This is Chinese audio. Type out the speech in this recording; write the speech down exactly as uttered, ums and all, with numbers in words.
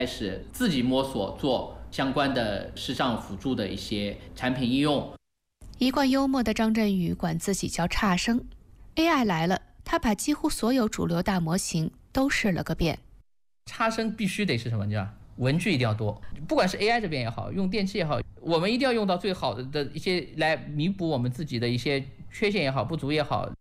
开始自己摸索做相关的视障辅助的一些产品应用。 一贯幽默的张振宇管自己叫差生。A I 来了，他把几乎所有主流大模型都试了个遍。 差生必须得是什么？叫文具一定要多，不管是 A I 这边也好，用电器也好，我们一定要用到最好的的一些来弥补我们自己的一些缺陷也好、不足也好。